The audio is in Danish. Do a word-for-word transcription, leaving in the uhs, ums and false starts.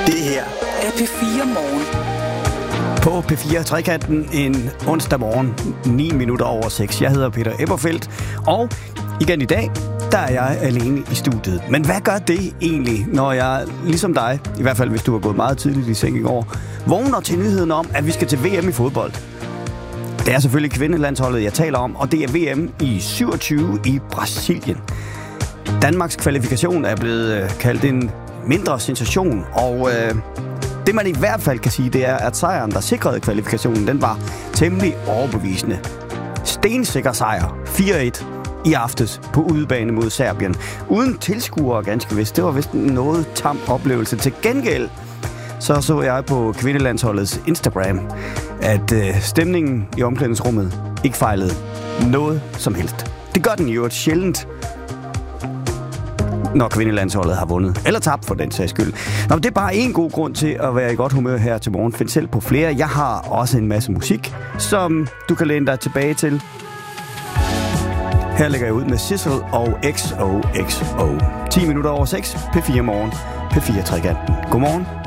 Det her er P fire Morgen. På P fire Trekanten en onsdag morgen, ni minutter over seks. Jeg hedder Peter Eberfeldt, og igen i dag, der er jeg alene i studiet. Men hvad gør det egentlig, når jeg, ligesom dig, i hvert fald hvis du har gået meget tidligt i seng i går, vågner til nyheden om, at vi skal til V M i fodbold? Det er selvfølgelig kvindelandsholdet, jeg taler om, og det er V M i syvogtyve i Brasilien. Danmarks kvalifikation er blevet kaldt en mindre sensation, og øh, det man i hvert fald kan sige, det er, at sejren, der sikrede kvalifikationen, den var temmelig overbevisende. Stensikker sejr, fire et i aftes på udebane mod Serbien. Uden tilskuere ganske vist. Det var vist en noget tam oplevelse. Til gengæld så så jeg på kvindelandsholdets Instagram, at øh, stemningen i omklædningsrummet ikke fejlede noget som helst. Det gør den jo sjældent, når kvindelandsholdet har vundet. Eller tabt for den sags skyld. Nå, det er bare en god grund til at være i godt humør her til morgen. Find selv på flere. Jeg har også en masse musik, som du kan læne dig tilbage til. Her lægger jeg ud med Sissel og X O X O. ti minutter over seks. P fire Morgen. P fire Trekanten. Godmorgen.